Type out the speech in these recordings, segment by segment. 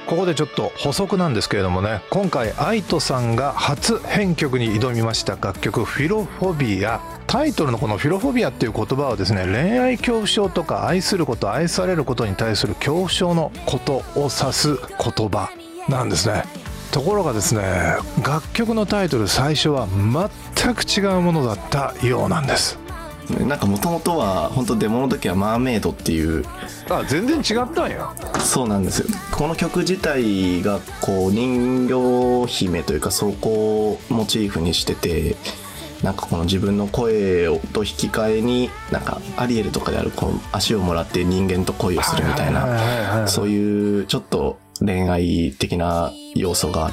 ここでちょっと補足なんですけれどもね、今回ＡＩＴOさんが初編曲に挑みました楽曲フィロフォビア、タイトルのこのフィロフォビアっていう言葉はですね、恋愛恐怖症とか愛すること愛されることに対する恐怖症のことを指す言葉なんですね。ところがですね、楽曲のタイトル最初は全く違うものだったようなんです。 なんかもともとは本当デモの時はマーメイドっていう、 全然違ったんや。 そうなんですよ。この曲自体がこう人形姫というかそこをモチーフにしてて、なんかこの自分の声と引き換えになんかアリエルとかであるこう足をもらって人間と恋をするみたいな、そういうちょっと恋愛的な要素があって、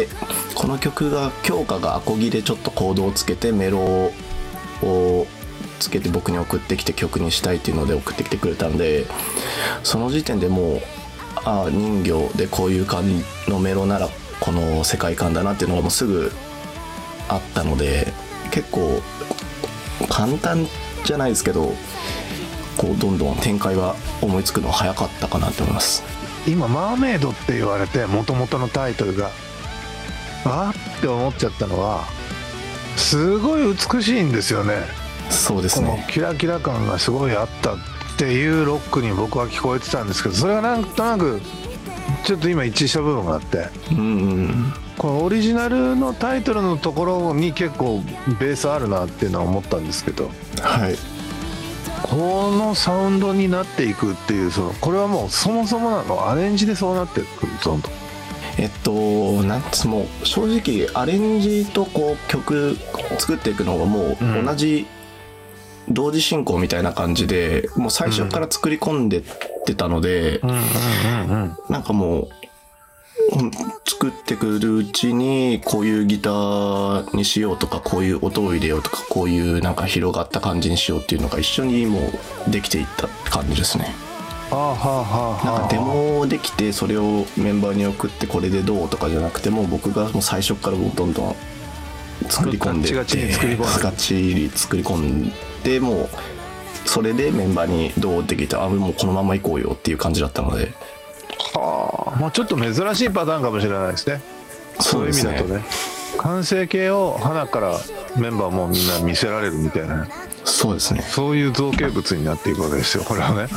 この曲が京香がアコギでちょっとコードをつけてメロをつけて僕に送ってきて曲にしたいっていうので送ってきてくれたんで、その時点でもう人形でこういう感じのメロならこの世界観だなっていうのがもうすぐあったので、結構簡単じゃないですけどこうどんどん展開は思いつくの早かったかなと思います。 今マーメイドって言われて元々のタイトルがって思っちゃったのは、すごい美しいんですよね。 そうですね。 このキラキラ感がすごいあったっていうロックに僕は聞こえてたんですけど、それがなんとなくちょっと今一致した部分があって、このオリジナルのタイトルのところに結構ベースあるなっていうのは思ったんですけど、 はい、 このサウンドになっていくっていう、これはもうそもそもアレンジでそうなってくるどんどん。 なんつもう正直アレンジとこう曲作っていくのがもう同じ同時進行みたいな感じで、もう最初から作り込んでってたので、なんかもう作ってくるうちにこういうギターにしようとか、こういう音を入れようとか、こういうなんか広がった感じにしようっていうのが一緒にもうできていった感じですね。なんかデモできてそれをメンバーに送ってこれでどうとかじゃなくて、もう僕がもう最初からもうどんどん作り込んでって、 ガチリ作り込んで、もうそれでメンバーにどうできた、もうこのまま行こうよっていう感じだったので、 まあちょっと珍しいパターンかもしれないですね。そういう意味だとね、完成形を花からメンバーもみんな見せられるみたいな、 そうですね、 そういう造形物になっていくわけですよ、これはね。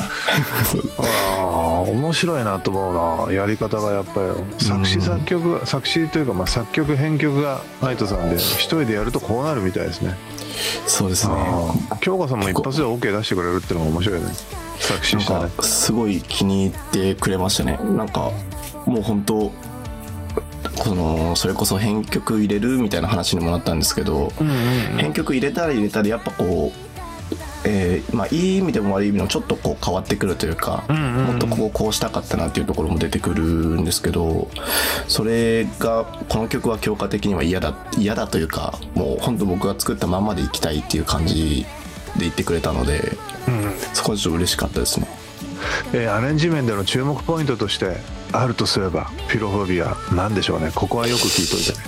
面白いなと思うな、やり方が。やっぱり作詞というか、作曲編曲がＡＩＴOさんで一人でやるとこうなるみたいですね。 そうですね。 京香さんも一発で OK 出してくれるっていうのが面白いね。作詞したね。 すごい気に入ってくれましたね。なんかもう本当それこそ編曲入れるみたいな話にもなったんですけど、編曲入れたらやっぱこう、いい意味でも悪い意味でもちょっとこう変わってくるというか、もっとこうしたかったなっていうところも出てくるんですけど、それがこの曲は京香的には嫌だというか、もう本当僕が作ったまんまでいきたいっていう感じで言ってくれたので、そこはちょっと嬉しかったですね。 アレンジ面での注目ポイントとしてあるとすればフィロフォビアなんでしょうね。ここはよく聞いといてね。